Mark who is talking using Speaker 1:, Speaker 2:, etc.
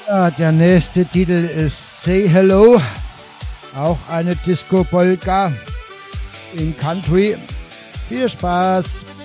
Speaker 1: Ja, der nächste Titel ist Say Hello, auch eine Disco-Polka in Country. Viel Spaß!